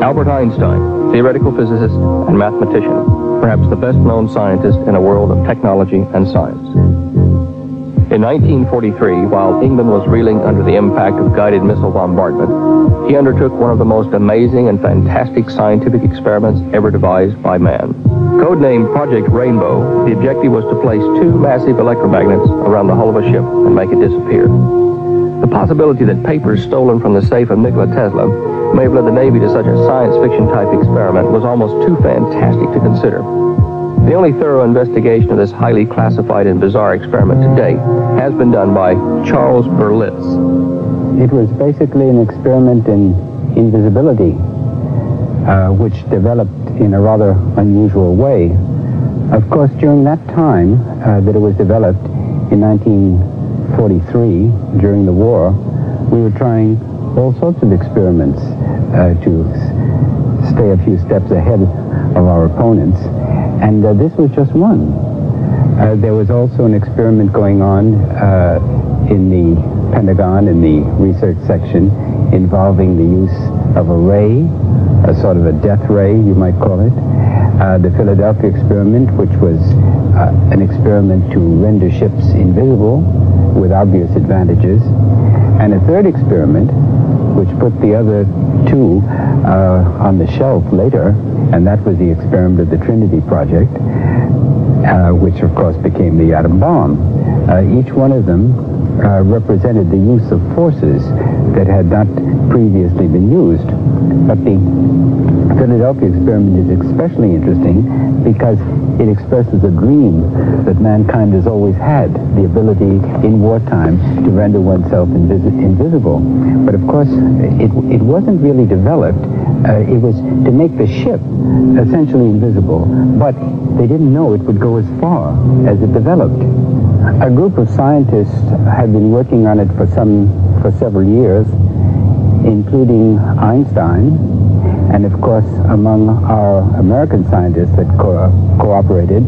Albert Einstein, theoretical physicist and mathematician, perhaps the best-known scientist in a world of technology and science. In 1943, while England was reeling under the impact of guided missile bombardment, he undertook one of the most amazing and fantastic scientific experiments ever devised by man. Codenamed Project Rainbow, the objective was to place two massive electromagnets around the hull of a ship and make it disappear. The possibility that papers stolen from the safe of Nikola Tesla may have led the Navy to such a science fiction type experiment was almost too fantastic to consider. The only thorough investigation of this highly classified and bizarre experiment to date has been done by Charles Berlitz. It was basically an experiment in invisibility, which developed in a rather unusual way. Of course, during that time that it was developed in 1943, during the war, we were trying all sorts of experiments to stay a few steps ahead of our opponents. And this was just one. There was also an experiment going on in the Pentagon, in the research section, involving the use of a ray, a sort of a death ray, you might call it. The Philadelphia experiment, which was an experiment to render ships invisible with obvious advantages. And a third experiment, which put the other two on the shelf later, and that was the experiment of the Trinity Project, which of course became the atom bomb. Each one of them represented the use of forces that had not previously been used. But the Philadelphia experiment is especially interesting because it expresses a dream that mankind has always had, the ability in wartime to render oneself invisible. But of course, it wasn't really developed. It was to make the ship essentially invisible, but they didn't know it would go as far as it developed. A group of scientists had been working on it for several years, including Einstein, and of course among our American scientists that cooperated,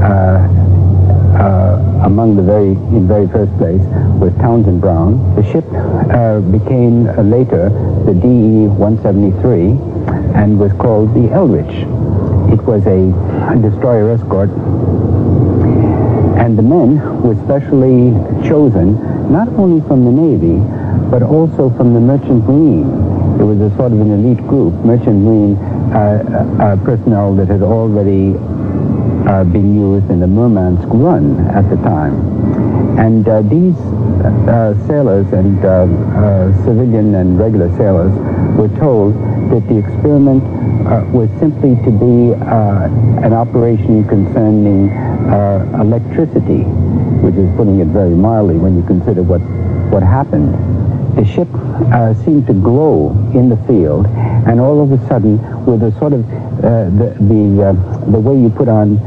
among the very first place was Townsend Brown. The ship became later the DE-173 and was called the Eldridge. It was a destroyer escort, and the men were specially chosen not only from the Navy but also from the Merchant Marine. It was a sort of an elite group, Merchant Marine personnel that had already been used in the Murmansk run at the time. And these sailors and civilian and regular sailors were told that the experiment was simply to be an operation concerning electricity, which is putting it very mildly when you consider what happened. The ship seemed to glow in the field, and all of a sudden, with a sort of the way you put on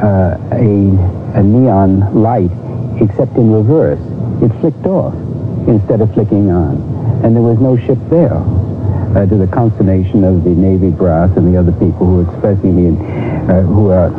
a neon light, except in reverse, it flicked off instead of flicking on, and there was no ship there. To the consternation of the Navy brass and the other people who were who are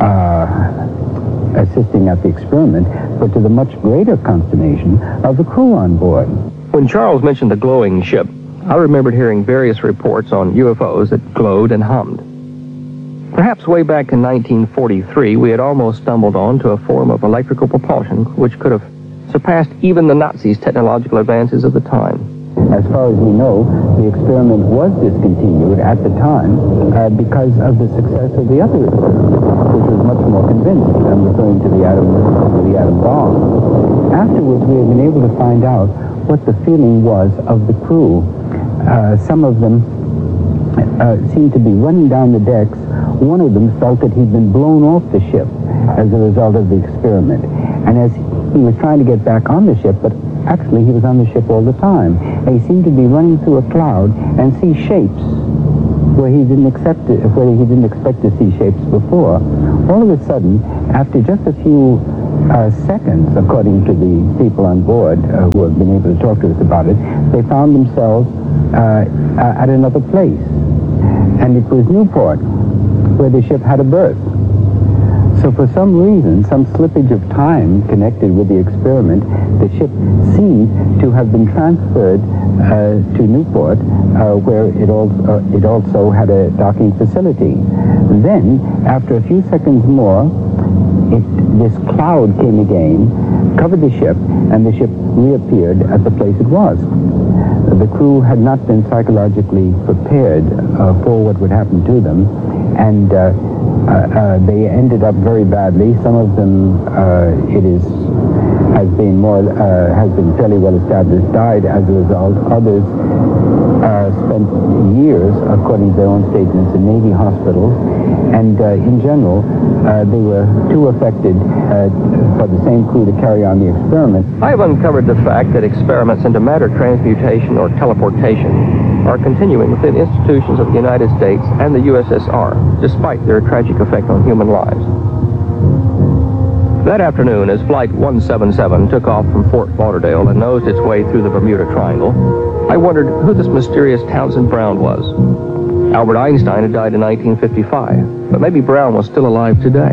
assisting at the experiment, but to the much greater consternation of the crew on board. When Charles mentioned the glowing ship, I remembered hearing various reports on UFOs that glowed and hummed. Perhaps way back in 1943, we had almost stumbled onto a form of electrical propulsion which could have surpassed even the Nazis' technological advances of the time. As far as we know, the experiment was discontinued at the time because of the success of the other experiment, which was much more convincing. I'm referring to the atom bomb. Afterwards, we have been able to find out what the feeling was of the crew. Some of them seemed to be running down the decks. One of them felt that he'd been blown off the ship as a result of the experiment. And as he was trying to get back on the ship, but actually he was on the ship all the time, and he seemed to be running through a cloud and see shapes where he didn't expect to see shapes before. All of a sudden, after just a few seconds, according to the people on board who have been able to talk to us about it, they found themselves at another place. And it was Newport, where the ship had a berth. So for some reason, some slippage of time connected with the experiment, the ship seemed to have been transferred to Newport, where it also had a docking facility. Then, after a few seconds more, this cloud came again, covered the ship, and the ship reappeared at the place it was. The crew had not been psychologically prepared for what would happen to them, and they ended up very badly. Some of them, has been fairly well established, died as a result. Others spent years, according to their own statements, in Navy hospitals, and in general, they were too affected for the same crew to carry on the experiment. I have uncovered the fact that experiments into matter transmutation or teleportation are continuing within institutions of the United States and the USSR, despite their tragic effect on human lives. That afternoon, as Flight 177 took off from Fort Lauderdale and nosed its way through the Bermuda Triangle, I wondered who this mysterious Townsend Brown was. Albert Einstein had died in 1955, but maybe Brown was still alive today.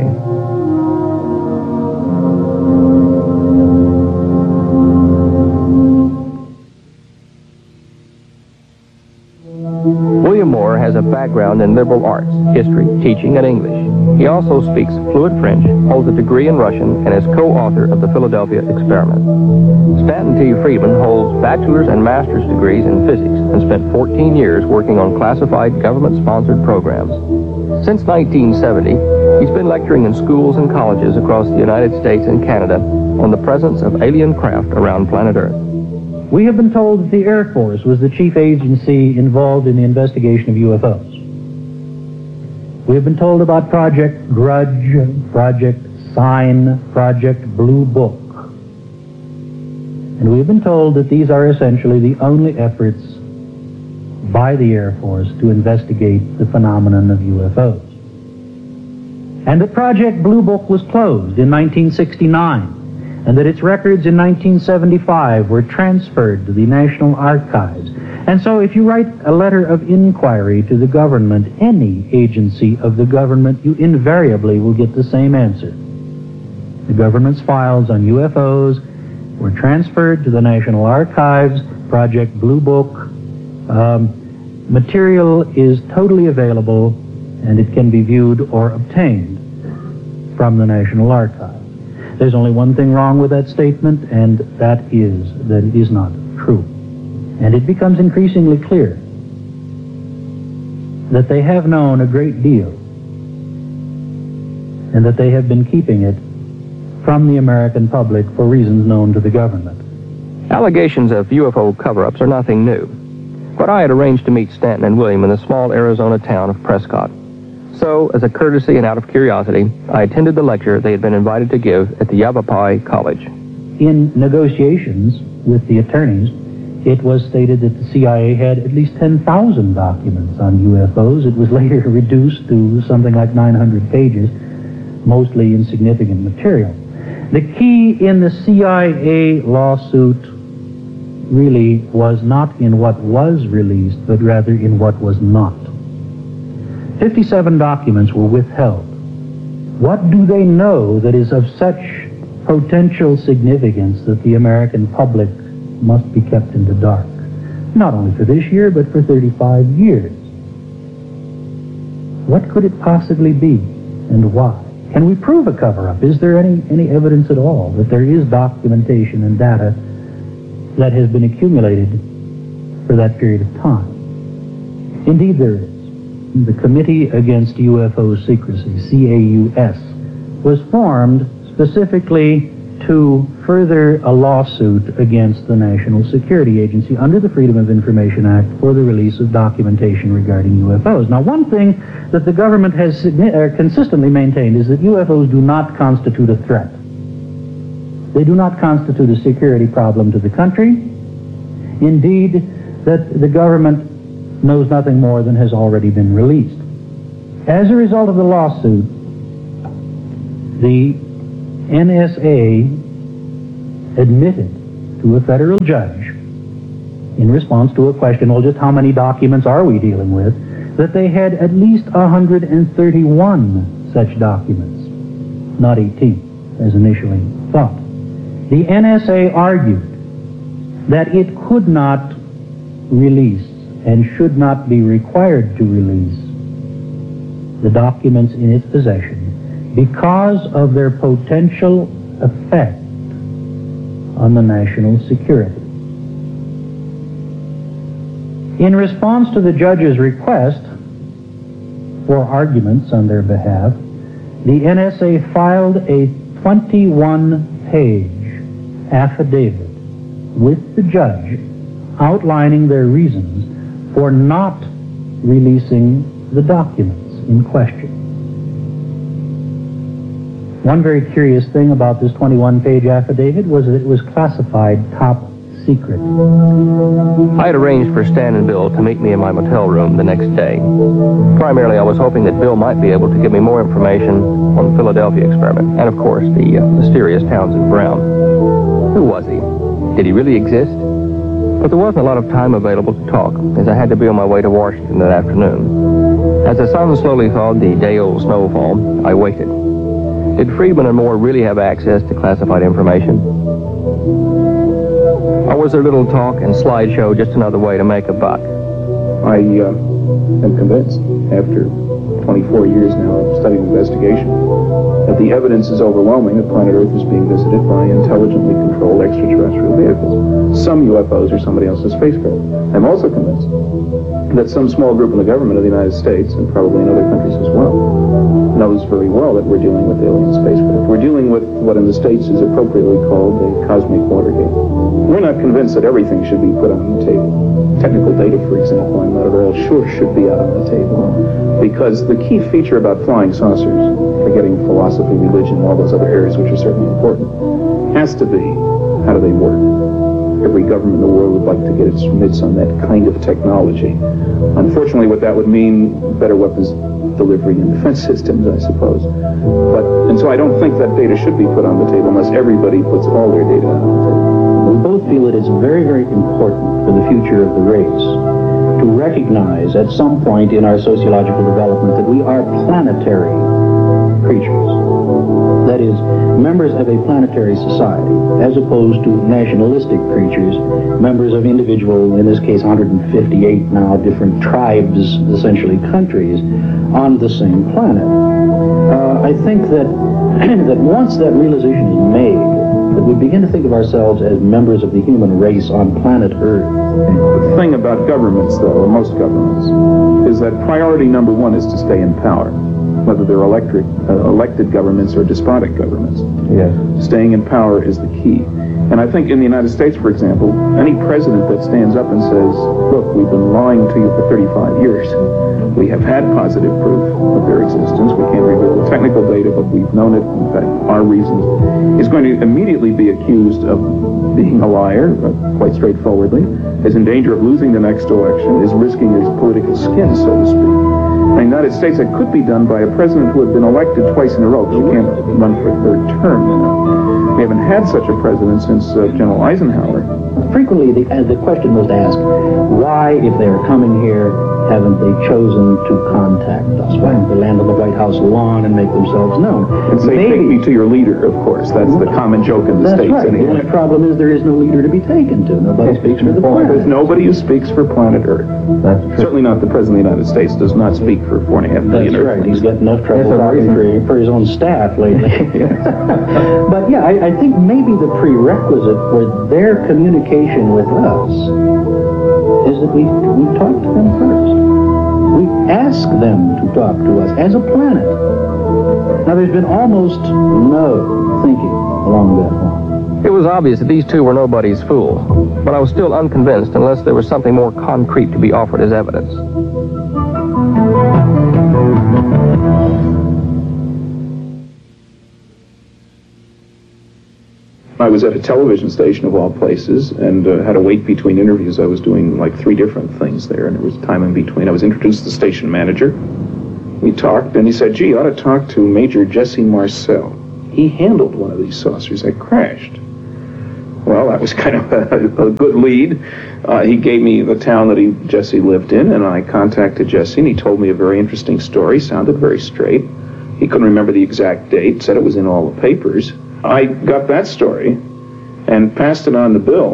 William Moore has a background in liberal arts, history, teaching, and English. He also speaks fluent French, holds a degree in Russian, and is co-author of the Philadelphia Experiment. Stanton T. Friedman holds bachelor's and master's degrees in physics and spent 14 years working on classified government-sponsored programs. Since 1970, he's been lecturing in schools and colleges across the United States and Canada on the presence of alien craft around planet Earth. We have been told that the Air Force was the chief agency involved in the investigation of UFOs. We have been told about Project Grudge, Project Sign, Project Blue Book. And we have been told that these are essentially the only efforts by the Air Force to investigate the phenomenon of UFOs. And that Project Blue Book was closed in 1969, and that its records in 1975 were transferred to the National Archives. And so if you write a letter of inquiry to the government, any agency of the government, you invariably will get the same answer. The government's files on UFOs were transferred to the National Archives. Project Blue Book material is totally available, and it can be viewed or obtained from the National Archives. There's only one thing wrong with that statement, and that is that it is not true. And it becomes increasingly clear that they have known a great deal, and that they have been keeping it from the American public for reasons known to the government. Allegations of UFO cover-ups are nothing new, but I had arranged to meet Stanton and William in the small Arizona town of Prescott. So, as a courtesy and out of curiosity, I attended the lecture they had been invited to give at the Yavapai College. In negotiations with the attorneys, it was stated that the CIA had at least 10,000 documents on UFOs. It was later reduced to something like 900 pages, mostly insignificant material. The key in the CIA lawsuit really was not in what was released, but rather in what was not. 57 documents were withheld. What do they know that is of such potential significance that the American public must be kept in the dark? Not only for this year, but for 35 years. What could it possibly be, and why? Can we prove a cover-up? Is there any evidence at all that there is documentation and data that has been accumulated for that period of time? Indeed there is. The Committee Against UFO Secrecy, CAUS, was formed specifically to further a lawsuit against the National Security Agency under the Freedom of Information Act for the release of documentation regarding UFOs. Now, one thing that the government has consistently maintained is that UFOs do not constitute a threat. They do not constitute a security problem to the country. Indeed, that the government knows nothing more than has already been released. As a result of the lawsuit, the NSA admitted to a federal judge, in response to a question, well, just how many documents are we dealing with, that they had at least 131 such documents. not 18, as initially thought. The NSA argued that it could not release and should not be required to release the documents in its possession because of their potential effect on the national security. In response to the judge's request for arguments on their behalf, the NSA filed a 21-page affidavit with the judge outlining their reasons for not releasing the documents in question. One very curious thing about this 21-page affidavit was that it was classified top secret. I had arranged for Stan and Bill to meet me in my motel room the next day. Primarily, I was hoping that Bill might be able to give me more information on the Philadelphia experiment, and of course, the mysterious Townsend Brown. Who was he? Did he really exist? But there wasn't a lot of time available to talk, as I had to be on my way to Washington that afternoon. As the sun slowly thawed the day-old snowfall, I waited. Did Friedman and Moore really have access to classified information? Or was their little talk and slideshow just another way to make a buck? I am convinced, after 24 years now of studying investigation, that the evidence is overwhelming that planet Earth is being visited by intelligently controlled extraterrestrial vehicles. Some UFOs are somebody else's spacecraft. I'm also convinced that some small group in the government of the United States, and probably in other countries as well, knows very well that we're dealing with alien spacecraft. We're dealing with what in the States is appropriately called a cosmic Watergate. We're not convinced that everything should be put on the table. Technical data, for example, I'm not at all sure should be out on the table. Because the key feature about flying saucers, forgetting philosophy, religion, all those other areas which are certainly important, has to be, how do they work? Every government in the world would like to get its mitts on that kind of technology. Unfortunately, what that would mean, better weapons delivery and defense systems, I suppose. And so I don't think that data should be put on the table unless everybody puts all their data on the table. We both feel it is very, very important for the future of the race to recognize at some point in our sociological development that we are planetary creatures. That is, members of a planetary society, as opposed to nationalistic creatures, members of individual, in this case 158 now different tribes, essentially countries, on the same planet. I think that, that once that realization is made, that we begin to think of ourselves as members of the human race on planet Earth. The thing about governments, though, or most governments, is that priority number one is to stay in power, whether they're elected governments or despotic governments. Yes. Staying in power is the key. And I think in the United States, for example, any president that stands up and says, look, we've been lying to you for 35 years. We have had positive proof of their existence. We can't reveal the technical data, but we've known it, in fact, our reasons, is going to immediately be accused of being a liar, quite straightforwardly, is in danger of losing the next election, is risking his political skin, so to speak. In the United States, it could be done by a president who had been elected twice in a row, because you can't run for a third term now. We haven't had such a president since General Eisenhower. Frequently, the question was asked, why, if they're coming here, haven't they chosen to contact us? Why don't they land on the White House lawn and make themselves known? And say, take me to your leader, of course. That's the common joke in the States. That's right. Anyway. The only problem is there is no leader to be taken to. Nobody speaks for the planet. There's nobody who speaks for planet Earth. That's true. Certainly not the President of the United States does not speak for 4.5 million That's right. He's got enough trouble talking for his own staff lately. But yeah, I think maybe the prerequisite for their communication with us is that we talk to them first. We ask them to talk to us as a planet. Now, there's been almost no thinking along that line. It was obvious that these two were nobody's fool, but I was still unconvinced unless there was something more concrete to be offered as evidence. I was at a television station of all places and had to wait between interviews. I was doing like 3 different things there, and there was time in between. I was introduced to the station manager. We talked, and he said, gee, you ought to talk to Major Jesse Marcel. He handled one of these saucers that crashed. Well, that was kind of a good lead. He gave me the town that Jesse lived in, and I contacted Jesse, and he told me a very interesting story, sounded very straight. He couldn't remember the exact date, said it was in all the papers. I got that story and passed it on to Bill,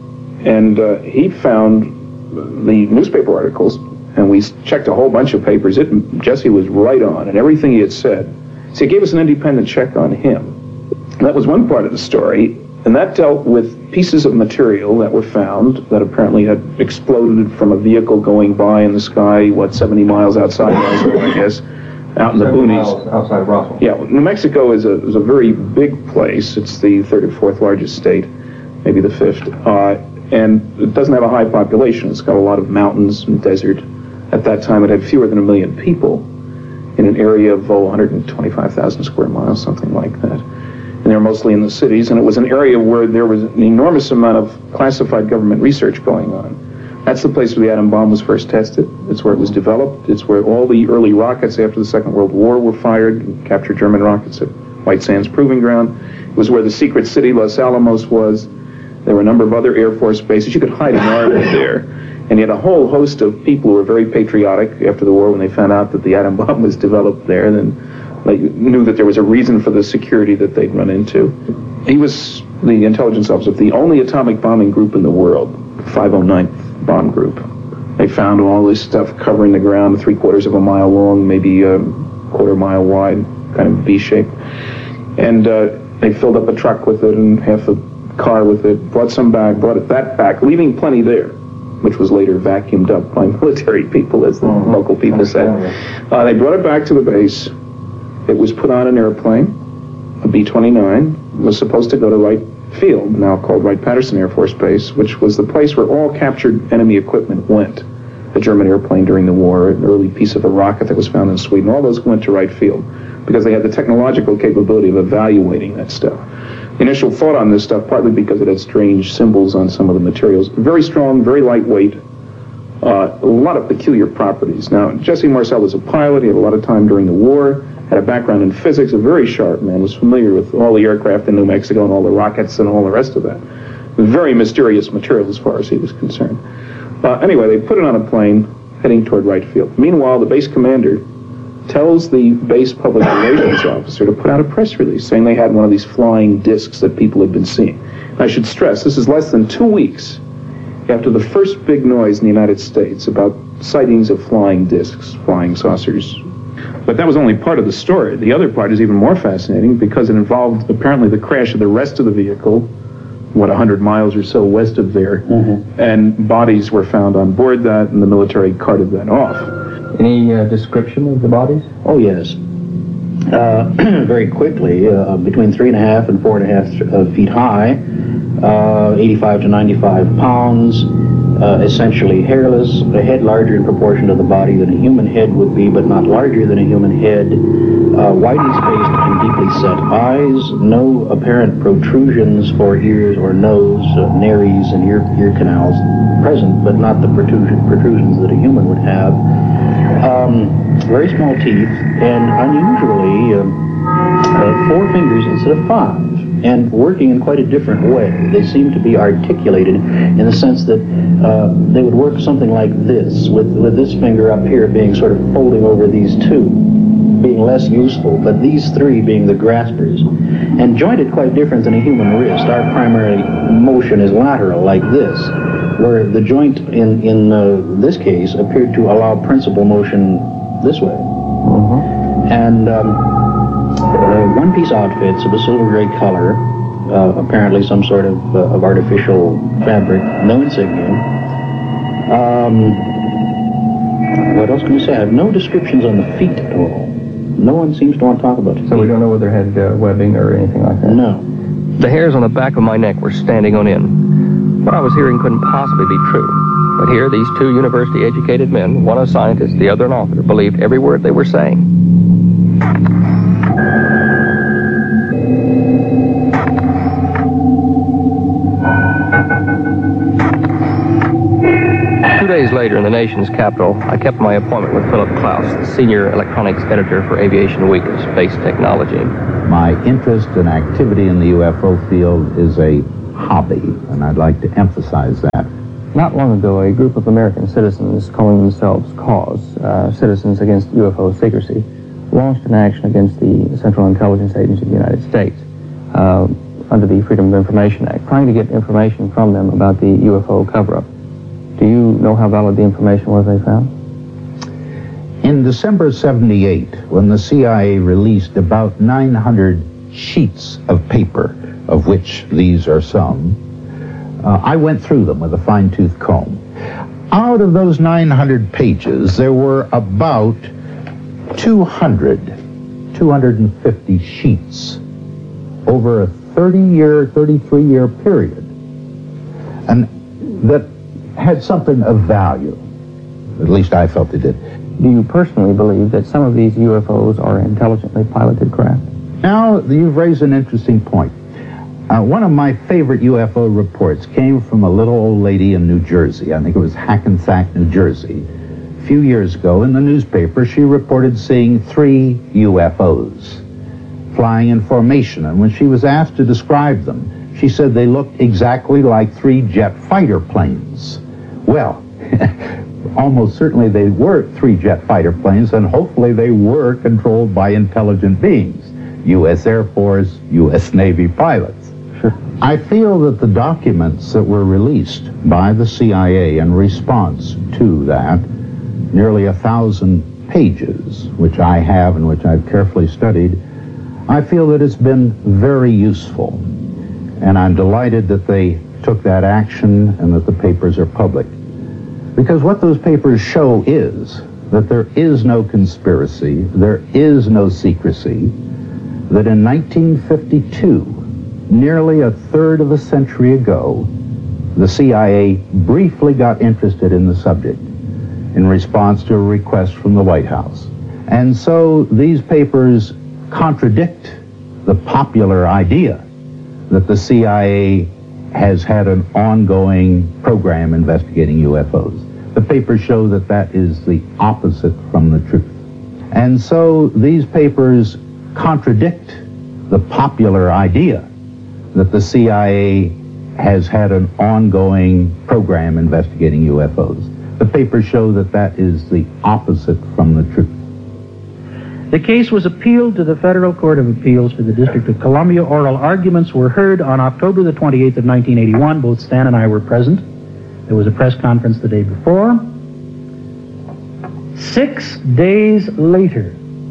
and he found the newspaper articles, and we checked a whole bunch of papers. Jesse was right on, and everything he had said. So he gave us an independent check on him. That was one part of the story, and that dealt with pieces of material that were found that apparently had exploded from a vehicle going by in the sky, 70 miles outside Roswell, I guess, out in the boonies. Outside of Roswell. Yeah, New Mexico is a very big place. It's the third or fourth largest state, maybe the fifth, and it doesn't have a high population. It's got a lot of mountains and desert. At that time, it had fewer than 1 million people in an area of 125,000 square miles, something like that. And they were mostly in the cities, and it was an area where there was an enormous amount of classified government research going on. That's the place where the atom bomb was first tested. It's where it was developed. It's where all the early rockets after the Second World War were fired, captured German rockets at White Sands Proving Ground. It was where the secret city Los Alamos was. There were a number of other Air Force bases. You could hide an army there. And you had a whole host of people who were very patriotic after the war when they found out that the atom bomb was developed there. Then they knew that there was a reason for the security that they'd run into. He was the intelligence officer of the only atomic bombing group in the world, 509th Bomb Group. They found all this stuff covering the ground, 3/4 of a mile long, maybe a quarter mile wide, kind of V-shaped. And they filled up a truck with it and half a car with it, brought that back, leaving plenty there, which was later vacuumed up by military people, as the local people said. They brought it back to the base. It was put on an airplane, a B-29, was supposed to go to Wright Field, now called Wright-Patterson Air Force Base, which was the place where all captured enemy equipment went. The German airplane during the war, an early piece of a rocket that was found in Sweden, all those went to Wright Field because they had the technological capability of evaluating that stuff. The initial thought on this stuff, partly because it had strange symbols on some of the materials, very strong, very lightweight, a lot of peculiar properties. Now, Jesse Marcel was a pilot. He had a lot of time during the war, had a background in physics, a very sharp man, was familiar with all the aircraft in New Mexico and all the rockets and all the rest of that. Very mysterious material as far as he was concerned. Anyway, they put it on a plane heading toward Wright Field. Meanwhile, the base commander tells the base public relations officer to put out a press release saying they had one of these flying discs that people had been seeing. And I should stress, this is less than 2 weeks after the first big noise in the United States about sightings of flying discs, flying saucers. But that was only part of the story. The other part is even more fascinating because it involved apparently the crash of the rest of the vehicle, 100 miles or so west of there, and bodies were found on board that, and the military carted that off. Any description of the bodies? Oh, yes. Very quickly, between 3.5 and 4.5 feet high, 85 to 95 pounds, essentially hairless, a head larger in proportion to the body than a human head would be, but not larger than a human head, widely spaced and deeply set eyes, no apparent protrusions for ears or nose, nares and ear canals present, but not the protrusions that a human would have. Very small teeth, and unusually 4 fingers instead of 5, and working in quite a different way. They seem to be articulated in the sense that they would work something like this, with this finger up here being sort of folding over these 2, being less useful, but these 3 being the graspers, and jointed quite different than a human wrist. Our primary motion is lateral, like this, where the joint in this case appeared to allow principal motion this way. And one-piece outfits of a silver gray color, apparently some sort of artificial fabric, no insignia. What else can we say? I have no descriptions on the feet at all. No one seems to want to talk about it. So we don't know whether they had webbing or anything like that? No. The hairs on the back of my neck were standing on end. What I was hearing couldn't possibly be true. But here, these 2 university-educated men, one a scientist, the other an author, believed every word they were saying. 2 days later in the nation's capital, I kept my appointment with Philip Klaus, the senior electronics editor for Aviation Week of Space Technology. My interest and activity in the UFO field is a hobby, and I'd like to emphasize that. Not long ago, a group of American citizens calling themselves CAUSE, Citizens Against UFO Secrecy, launched an action against the Central Intelligence Agency of the United States under the Freedom of Information Act, trying to get information from them about the UFO cover-up. Do you know how valid the information was they found? In December 78, when the CIA released about 900 sheets of paper, of which these are some, I went through them with a fine-tooth comb. Out of those 900 pages, there were about 250 sheets over a 33-year period, and that had something of value. At least I felt it did. Do you personally believe that some of these UFOs are intelligently piloted craft? Now, you've raised an interesting point. One of my favorite UFO reports came from a little old lady in New Jersey. I think it was Hackensack, New Jersey. A few years ago in the newspaper, she reported seeing 3 UFOs flying in formation. And when she was asked to describe them, she said they looked exactly like 3 jet fighter planes. Well, almost certainly they were 3 jet fighter planes, and hopefully they were controlled by intelligent beings, U.S. Air Force, U.S. Navy pilots. Sure. I feel that the documents that were released by the CIA in response to that, nearly 1,000 pages, which I have and which I've carefully studied, I feel that it's been very useful. And I'm delighted that they took that action and that the papers are public. Because what those papers show is that there is no conspiracy, there is no secrecy, that in 1952, nearly a third of a century ago, the CIA briefly got interested in the subject in response to a request from the White House. And so these papers contradict the popular idea that the CIA has had an ongoing program investigating UFOs. The papers show that that is the opposite from the truth. And so these papers contradict the popular idea that the CIA has had an ongoing program investigating UFOs. The papers show that that is the opposite from the truth. The case was appealed to the Federal Court of Appeals for the District of Columbia. Oral arguments were heard on October the 28th of 1981. Both Stan and I were present. There was a press conference the day before. 6 days later.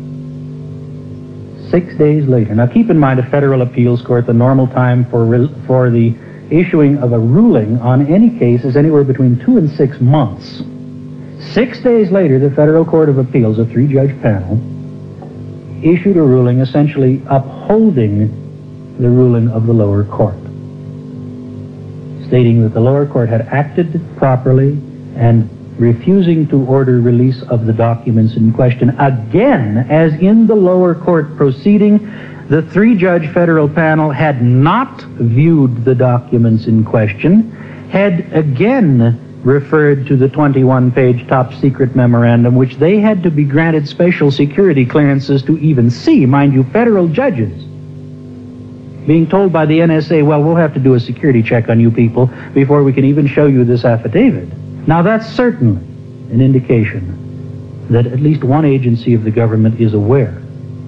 6 days later. Now keep in mind, a federal appeals court, the normal time for the issuing of a ruling on any case is anywhere between 2 and 6 months. 6 days later, the Federal Court of Appeals, a 3-judge panel, issued a ruling essentially upholding the ruling of the lower court, stating that the lower court had acted properly and refusing to order release of the documents in question. Again, as in the lower court proceeding, the 3-judge federal panel had not viewed the documents in question, had again referred to the 21-page top-secret memorandum, which they had to be granted special security clearances to even see. Mind you, federal judges being told by the NSA, well, we'll have to do a security check on you people before we can even show you this affidavit. Now, that's certainly an indication that at least one agency of the government is aware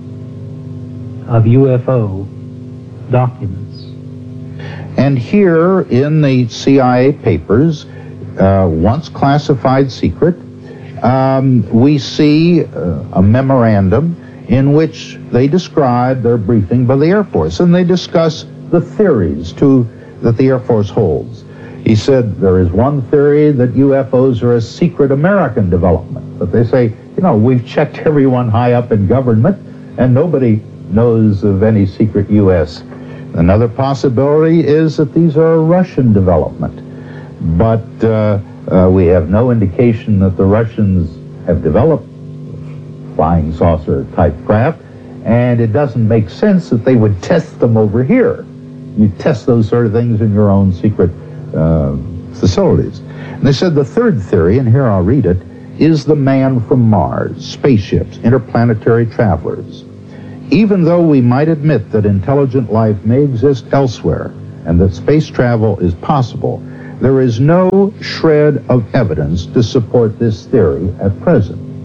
of UFO documents. And here in the CIA papers, once classified secret, we see a memorandum in which they describe their briefing by the Air Force, and they discuss the theories that the Air Force holds. He said there is one theory that UFOs are a secret American development, but they say, you know, we've checked everyone high up in government, and nobody knows of any secret U.S. Another possibility is that these are a Russian development. But we have no indication that the Russians have developed flying saucer-type craft, and it doesn't make sense that they would test them over here. You test those sort of things in your own secret facilities. And they said the third theory, and here I'll read it, is the man from Mars, spaceships, interplanetary travelers. Even though we might admit that intelligent life may exist elsewhere and that space travel is possible, there is no shred of evidence to support this theory at present.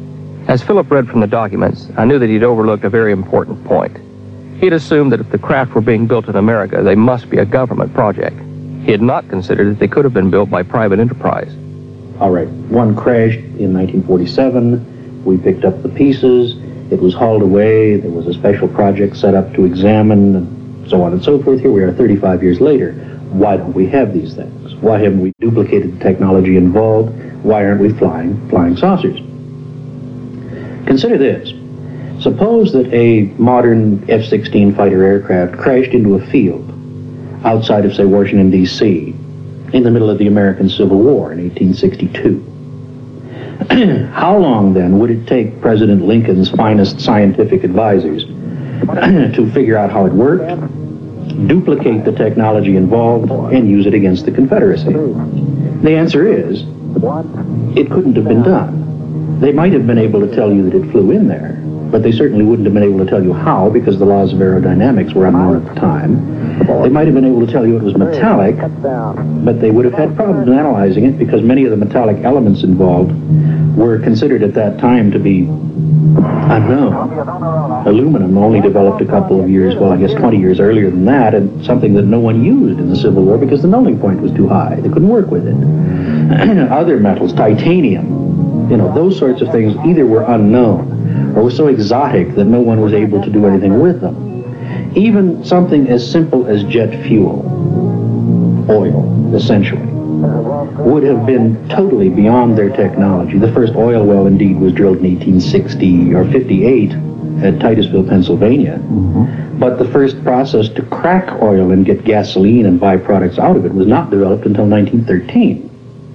As Philip read from the documents, I knew that he'd overlooked a very important point. He'd assumed that if the craft were being built in America, they must be a government project. He had not considered that they could have been built by private enterprise. All right, one crashed in 1947. We picked up the pieces. It was hauled away. There was a special project set up to examine, and so on and so forth. Here we are 35 years later. Why don't we have these things? Why haven't we duplicated the technology involved? Why aren't we flying saucers? Consider this. Suppose that a modern F-16 fighter aircraft crashed into a field outside of, say, Washington, D.C., in the middle of the American Civil War in 1862. How long, then, would it take President Lincoln's finest scientific advisors to figure out how it worked, duplicate the technology involved, and use it against the Confederacy? The answer is, it couldn't have been done. They might have been able to tell you that it flew in there, but they certainly wouldn't have been able to tell you how, because the laws of aerodynamics were unknown at the time. They might have been able to tell you it was metallic, but they would have had problems analyzing it because many of the metallic elements involved were considered at that time to be unknown. Aluminum only developed a couple of years, well, I guess 20 years earlier than that, and something that no one used in the Civil War because the melting point was too high. They couldn't work with it. Other metals, titanium, those sorts of things either were unknown or were so exotic that no one was able to do anything with them. Even something as simple as jet fuel, oil, essentially, would have been totally beyond their technology. The first oil well, indeed, was drilled in 1860 or 58 at Titusville, Pennsylvania. But the first process to crack oil and get gasoline and byproducts out of it was not developed until 1913.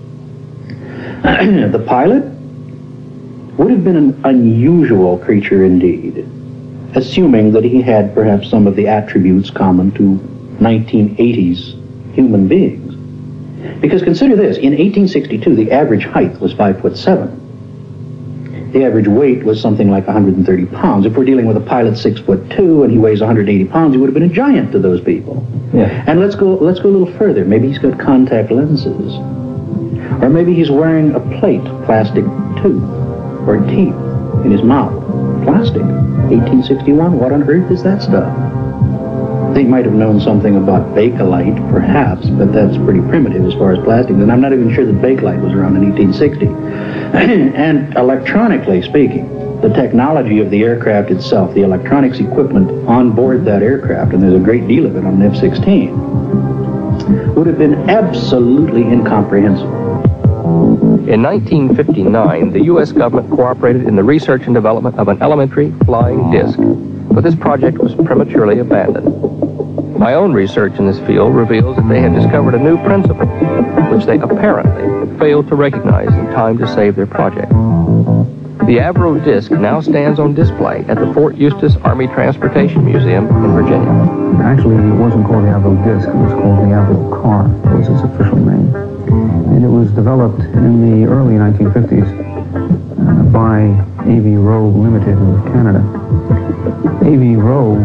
The pilot would have been an unusual creature indeed, assuming that he had perhaps some of the attributes common to 1980s human beings. Because consider this, in 1862, the average height was 5'7". The average weight was something like 130 pounds. If we're dealing with a pilot 6'2" and he weighs 180 pounds, he would have been a giant to those people. Yeah. And let's go a little further. Maybe he's got contact lenses. Or maybe he's wearing a plate, plastic tooth, or teeth in his mouth. Plastic. 1861, what on earth is that stuff? They might have known something about Bakelite, perhaps, but that's pretty primitive as far as plastic. And I'm not even sure that Bakelite was around in 1860. And electronically speaking, the technology of the aircraft itself, the electronics equipment on board that aircraft, and there's a great deal of it on an F-16, would have been absolutely incomprehensible. In 1959, the U.S. government cooperated in the research and development of an elementary flying disc, but this project was prematurely abandoned. My own research in this field reveals that they had discovered a new principle, which they apparently failed to recognize in time to save their project. The Avro disc now stands on display at the Fort Eustis Army Transportation Museum in Virginia. Actually, it wasn't called the Avro disc, it was called the Avro car, was its official name. And it was developed in the early 1950s by A.V. Rowe Limited of Canada. A.V. Rowe,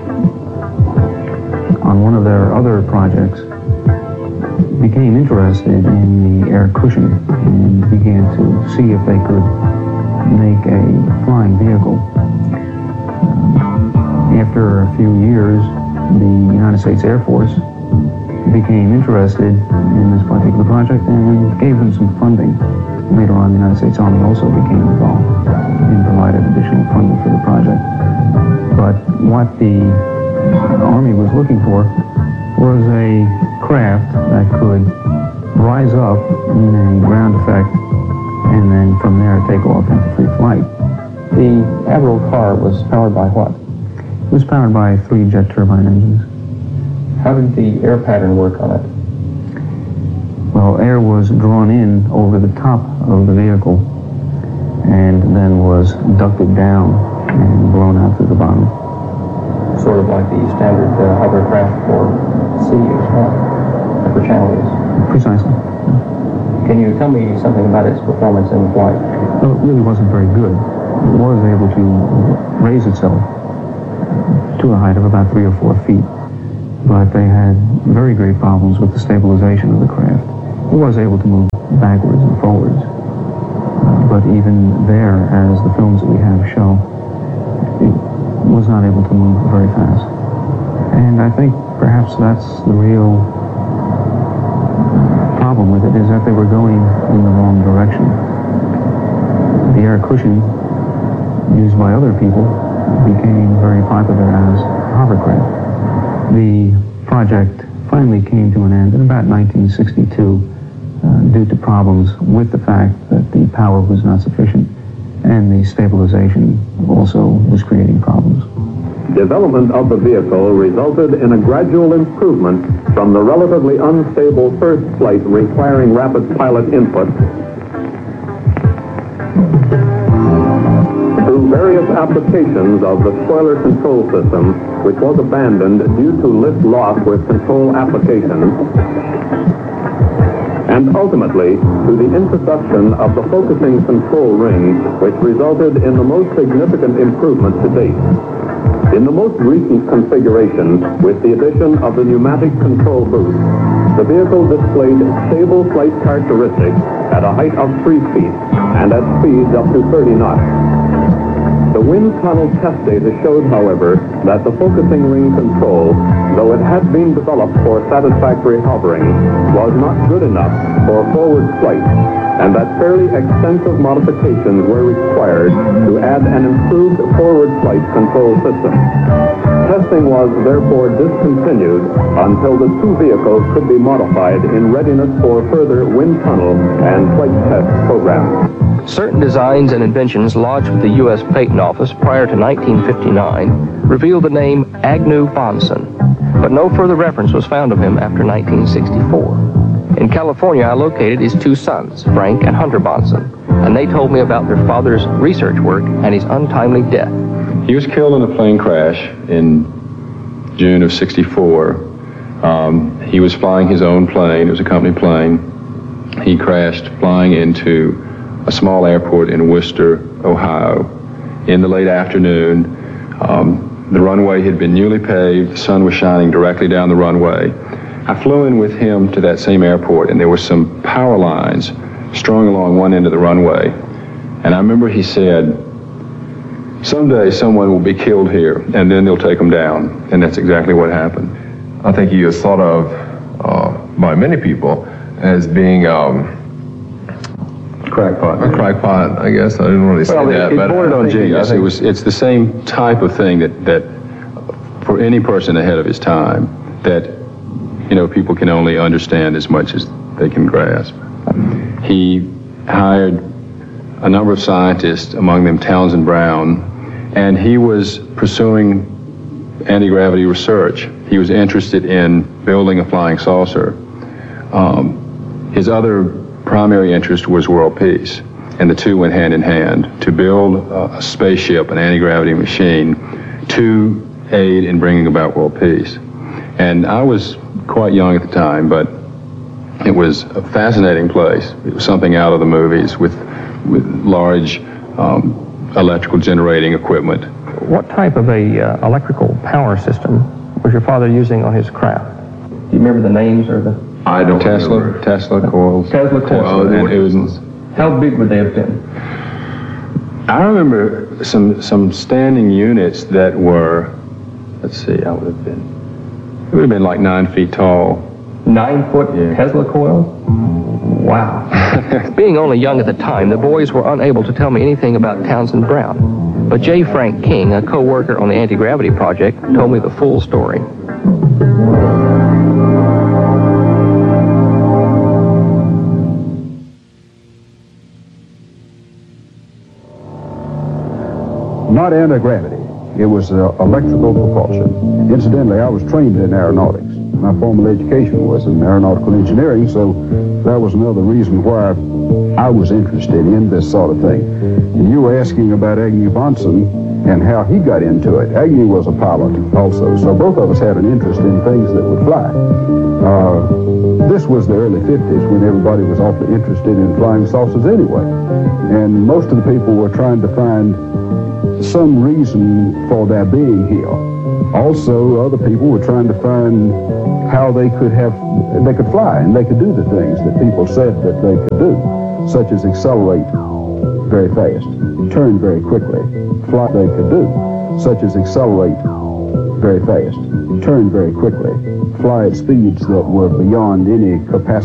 on one of their other projects, became interested in the air cushion and began to see if they could make a flying vehicle. After a few years, the United States Air Force became interested in this particular project and gave them some funding. Later on, the United States Army also became involved and provided additional funding for the project. But what the Army was looking for was a craft that could rise up in a ground effect and then from there take off into free flight. The Avro car was powered by what? It was powered by 3 jet turbine engines. How did the air pattern work on it? Well, air was drawn in over the top of the vehicle and then was ducted down and blown out through the bottom. Sort of like the standard hovercraft for sea use, for channel use. Precisely. Can you tell me something about its performance in flight? Well, it really wasn't very good. It was able to raise itself to a height of about 3 or 4 feet. But they had very great problems with the stabilization of the craft. It was able to move backwards and forwards, but but even there, as the films that we have show, it was not able to move very fast. And I think perhaps that's the real problem with it, is that they were going in the wrong direction. The air cushion used by other people became very popular as hovercraft. The project finally came to an end in about 1962 due to problems with the fact that the power was not sufficient and the stabilization also was creating problems. Development of the vehicle resulted in a gradual improvement from the relatively unstable first flight requiring rapid pilot input through various applications of the spoiler control system, which was abandoned due to lift loss with control applications, and ultimately to the introduction of the focusing control ring, which resulted in the most significant improvement to date. In the most recent configuration, with the addition of the pneumatic control boost, the vehicle displayed stable flight characteristics at a height of 3 feet and at speeds up to 30 knots. The wind tunnel test data showed, however, that the focusing ring control, though it had been developed for satisfactory hovering, was not good enough for forward flight, and that fairly extensive modifications were required to add an improved forward flight control system. Testing was therefore discontinued until the two vehicles could be modified in readiness for further wind tunnel and flight test programs. Certain designs and inventions lodged with the U.S. Patent Office prior to 1959 revealed the name Agnew Bonson, but no further reference was found of him after 1964. In California, I located his two sons, Frank and Hunter Bonson, and they told me about their father's research work and his untimely death. He was killed in a plane crash in June of '64. He was flying his own plane. It was a company plane. He crashed flying into a small airport in Worcester, Ohio, in the late afternoon. The runway had been newly paved. The sun was shining directly down the runway. I flew in with him to that same airport, and there were some power lines strung along one end of the runway. And I remember he said, "Someday someone will be killed here, and then they'll take them down." And that's exactly what happened. I think he was thought of by many people as being crackpot. A crackpot, I guess. I didn't really say that. It bordered on genius. It's the same type of thing that for any person ahead of his time, that people can only understand as much as they can grasp. He hired a number of scientists, among them Townsend Brown, and he was pursuing anti-gravity research. He was interested in building a flying saucer. His other primary interest was world peace, and the two went hand in hand to build a spaceship, an anti-gravity machine, to aid in bringing about world peace. And I was quite young at the time, but it was a fascinating place. It was something out of the movies with large electrical generating equipment. What type of a electrical power system was your father using on his craft? Do you remember the names or the... I don't remember. Tesla coils. Tesla coils. And Udens. How big would they have been? I remember some standing units that were, let's see, it would have been like 9 feet tall. 9 foot Tesla coil? Wow. Being only young at the time, the boys were unable to tell me anything about Townsend Brown. But J. Frank King, a co-worker on the anti-gravity project, told me the full story. Not anti-gravity. It was electrical propulsion. Incidentally, I was trained in aeronautics. My formal education was in aeronautical engineering, so that was another reason why I was interested in this sort of thing. And you were asking about Agnew Bonson and how he got into it. Agnew was a pilot also, so both of us had an interest in things that would fly. This was the early 50s when everybody was awfully interested in flying saucers anyway. And most of the people were trying to find some reason for their being here. Also, other people were trying to find how they could fly and they could do the things that people said that they could do, such as accelerate very fast, turn very quickly, fly they could do, such as accelerate very fast, turn very quickly, fly at speeds that were beyond any capacity